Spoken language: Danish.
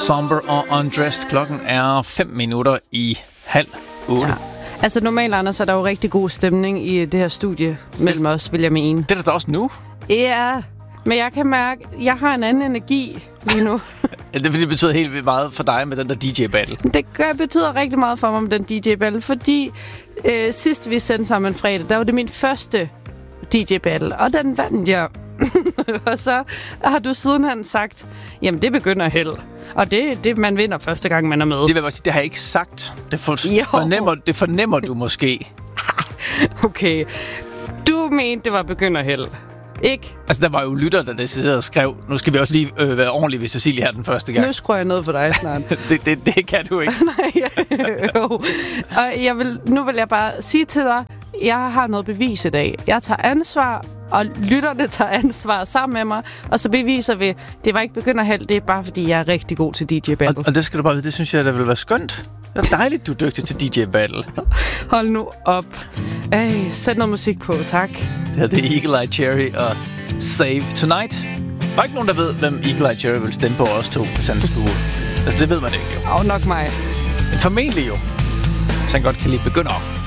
Somber og Undressed. Klokken er 7:05. Ja. Altså normalt, Anders, er der jo rigtig god stemning i det her studie mellem os, vil jeg mene. Det er der da også nu. Ja, men jeg kan mærke, at jeg har en anden energi lige nu. Det betyder helt vildt meget for dig med den der DJ-battle. Det betyder rigtig meget for mig med den DJ-battle, fordi sidst vi sendte sammen en fredag, der var det min første DJ-battle, og den vandt jeg. Og så har du sidenhen sagt, jamen det begynder held. Og det man vinder første gang, man er med. Det vil jeg bare sige, det har jeg ikke sagt. Det fornemmer du måske. Okay. Du mente, det var begynder held. Ikke? Altså, der var jo lytter, der decideret og skrev, nu skal vi også lige være ordentlige ved Cecilie her den første gang. Nu skruer jeg ned for dig snart. det kan du ikke. Nej, jo. Og nu vil jeg bare sige til dig, jeg har noget bevis i dag. Jeg tager ansvar, og lytterne tager ansvar sammen med mig, og så beviser vi, det var ikke begynderheld, det er bare fordi, jeg er rigtig god til DJ Battle. Og det skal du bare vide, det synes jeg, der vil være skønt. Det er dejligt, du er dygtig til DJ Battle. Hold nu op. Sæt noget musik på, tak. Det er Eagle Eye Cherry og Save Tonight. Der er ikke nogen, der ved, hvem Eagle Eye Cherry vil stemme på os to, hvis han skulle. Altså, det ved man ikke jo. Nok mig. Men formentlig jo. Så han godt kan lide begynder.